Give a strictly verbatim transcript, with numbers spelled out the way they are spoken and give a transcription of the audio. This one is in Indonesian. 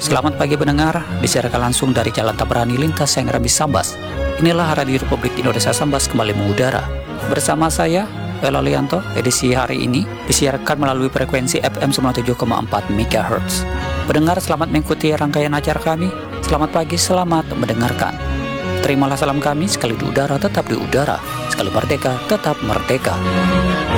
Selamat pagi pendengar, disiarkan langsung dari Jalan Tabrani Lintas Sengrambi Sambas. Inilah Radio Republik Indonesia Sambas kembali mengudara. Bersama saya, Elo Lianto, edisi hari ini disiarkan melalui frekuensi F M sembilan puluh tujuh koma empat megahertz. Pendengar selamat mengikuti rangkaian acara kami. Selamat pagi, selamat mendengarkan. Terimalah salam kami, sekali di udara tetap di udara, sekali merdeka tetap merdeka.